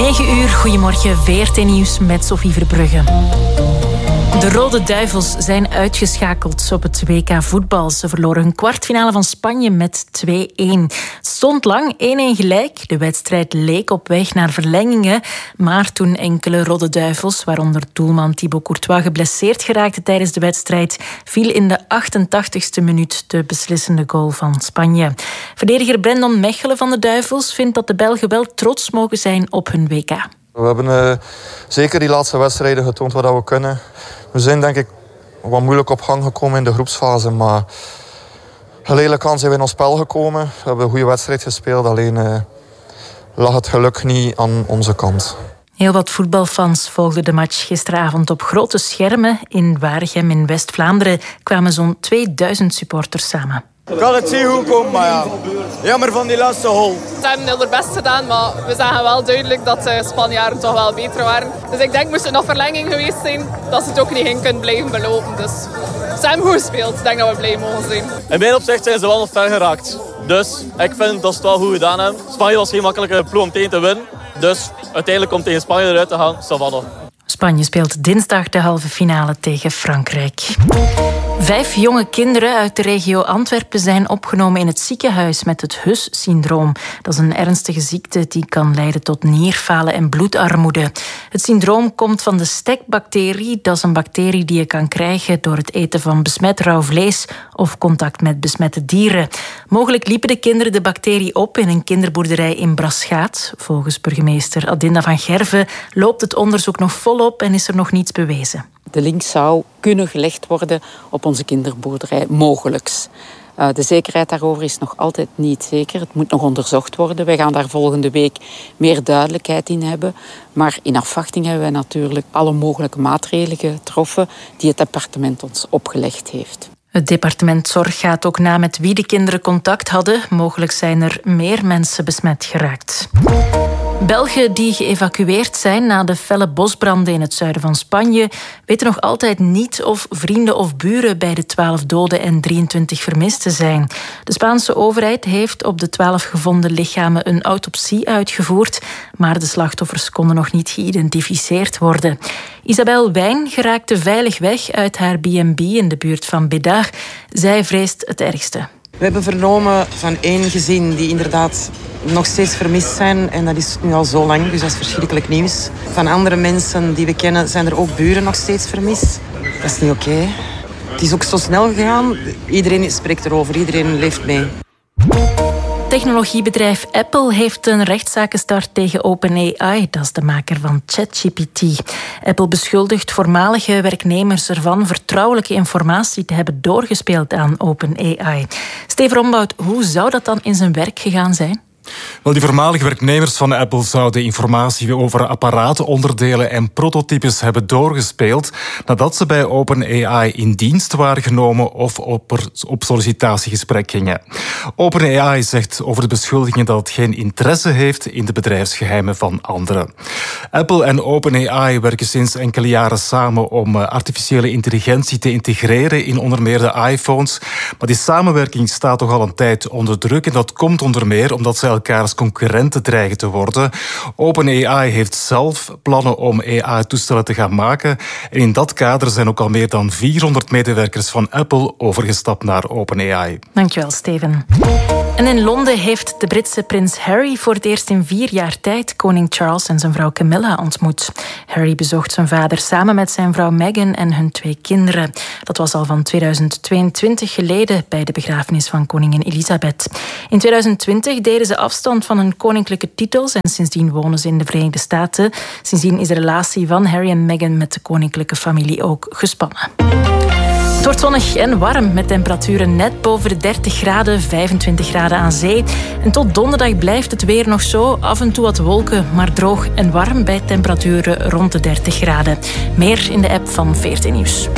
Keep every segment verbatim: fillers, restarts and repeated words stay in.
negen uur, goedemorgen, V R T Nieuws met Sophie Verbrugge. De Rode Duivels zijn uitgeschakeld op het W K voetbal. Ze verloren hun kwartfinale van Spanje met twee-een. Het stond lang één-één gelijk. De wedstrijd leek op weg naar verlengingen. Maar toen enkele Rode Duivels, waaronder doelman Thibaut Courtois, geblesseerd geraakte tijdens de wedstrijd, viel in de achtentachtigste minuut de beslissende goal van Spanje. Verdediger Brandon Mechelen van de Duivels vindt dat de Belgen wel trots mogen zijn op hun W K. We hebben uh, zeker die laatste wedstrijden getoond wat we kunnen. We zijn denk ik wat moeilijk op gang gekomen in de groepsfase. Maar geleidelijk aan zijn we in ons spel gekomen. We hebben een goede wedstrijd gespeeld. Alleen uh, lag het geluk niet aan onze kant. Heel wat voetbalfans volgden de match gisteravond op grote schermen. In Waregem in West-Vlaanderen kwamen zo'n tweeduizend supporters samen. Ik had het zien goed komen, maar ja, jammer van die laatste hol. Ze hebben heel hun best gedaan, maar we zagen wel duidelijk dat de Spanjaarden toch wel beter waren. Dus ik denk, moest het nog verlenging geweest zijn, dat ze het ook niet in kunnen blijven belopen. Dus ze hebben goed gespeeld. Ik denk dat we blij mogen zijn. In mijn opzicht zijn ze wel nog ver geraakt. Dus ik vind dat ze het wel goed gedaan hebben. Spanje was geen makkelijke ploeg om tegen te winnen. Dus uiteindelijk om tegen Spanje eruit te gaan, is dat wel nog. Spanje speelt dinsdag de halve finale tegen Frankrijk. Vijf jonge kinderen uit de regio Antwerpen zijn opgenomen in het ziekenhuis met het H U S-syndroom. Dat is een ernstige ziekte die kan leiden tot nierfalen en bloedarmoede. Het syndroom komt van de stekbacterie. Dat is een bacterie die je kan krijgen door het eten van besmet rauw vlees of contact met besmette dieren. Mogelijk liepen de kinderen de bacterie op in een kinderboerderij in Braschaat. Volgens burgemeester Adinda van Gerven loopt het onderzoek nog volop en is er nog niets bewezen. De link zou kunnen gelegd worden op onze kinderboerderij, mogelijks. Uh, de zekerheid daarover is nog altijd niet zeker. Het moet nog onderzocht worden. Wij gaan daar volgende week meer duidelijkheid in hebben. Maar in afwachting hebben wij natuurlijk alle mogelijke maatregelen getroffen die het departement ons opgelegd heeft. Het departement Zorg gaat ook na met wie de kinderen contact hadden. Mogelijk zijn er meer mensen besmet geraakt. Belgen die geëvacueerd zijn na de felle bosbranden in het zuiden van Spanje weten nog altijd niet of vrienden of buren bij de twaalf doden en drieëntwintig vermisten zijn. De Spaanse overheid heeft op de twaalf gevonden lichamen een autopsie uitgevoerd, maar de slachtoffers konden nog niet geïdentificeerd worden. Isabel Wijn geraakte veilig weg uit haar B en B in de buurt van Bédar. Zij vreest het ergste. We hebben vernomen van één gezin die inderdaad nog steeds vermist zijn. En dat is nu al zo lang, dus dat is verschrikkelijk nieuws. Van andere mensen die we kennen zijn er ook buren nog steeds vermist. Dat is niet oké. Okay. Het is ook zo snel gegaan. Iedereen spreekt erover, iedereen leeft mee. Technologiebedrijf Apple heeft een rechtszaak gestart tegen OpenAI. Dat is de maker van ChatGPT. Apple beschuldigt voormalige werknemers ervan vertrouwelijke informatie te hebben doorgespeeld aan OpenAI. Steven Rombout, hoe zou dat dan in zijn werk gegaan zijn? Wel, die voormalige werknemers van Apple zouden informatie over apparatenonderdelen en prototypes hebben doorgespeeld nadat ze bij OpenAI in dienst waren genomen of op, op sollicitatiegesprek gingen. OpenAI zegt over de beschuldigingen dat het geen interesse heeft in de bedrijfsgeheimen van anderen. Apple en OpenAI werken sinds enkele jaren samen om artificiële intelligentie te integreren in onder meer de iPhones. Maar die samenwerking staat toch al een tijd onder druk en dat komt onder meer omdat ze elkaar als concurrenten dreigen te worden. OpenAI heeft zelf plannen om A I-toestellen te gaan maken. En in dat kader zijn ook al meer dan vierhonderd medewerkers van Apple overgestapt naar OpenAI. Dankjewel, Steven. En in Londen heeft de Britse prins Harry voor het eerst in vier jaar tijd koning Charles en zijn vrouw Camilla ontmoet. Harry bezocht zijn vader samen met zijn vrouw Meghan en hun twee kinderen. Dat was al van tweeduizend tweeëntwintig geleden bij de begrafenis van koningin Elisabeth. In tweeduizend twintig deden ze afstand van hun koninklijke titels en sindsdien wonen ze in de Verenigde Staten. Sindsdien is de relatie van Harry en Meghan met de koninklijke familie ook gespannen. Het wordt zonnig en warm met temperaturen net boven de dertig graden, vijfentwintig graden aan zee. En tot donderdag blijft het weer nog zo. Af en toe wat wolken, maar droog en warm bij temperaturen rond de dertig graden. Meer in de app van V R T Nieuws.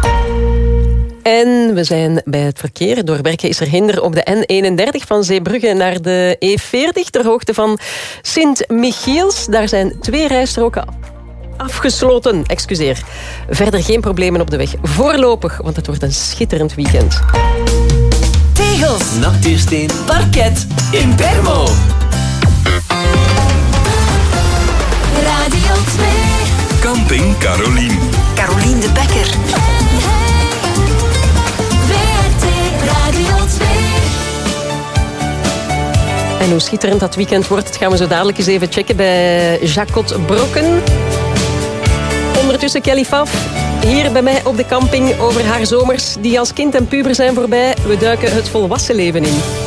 En we zijn bij het verkeer. Door werken is er hinder op de N eenendertig van Zeebrugge naar de E veertig ter hoogte van Sint-Michiels. Daar zijn twee rijstroken afgesloten. Excuseer. Verder geen problemen op de weg. Voorlopig, want het wordt een schitterend weekend. Tegels, nachtuursteen, parket, Impermo. Carolien. Carolien de Bekker. W R T Radio twee. En hoe schitterend dat weekend wordt, dat gaan we zo dadelijk eens even checken bij Jacot Brokken. Ondertussen Kelly Faf, hier bij mij op de camping over haar zomers die als kind en puber zijn voorbij. We duiken het volwassen leven in.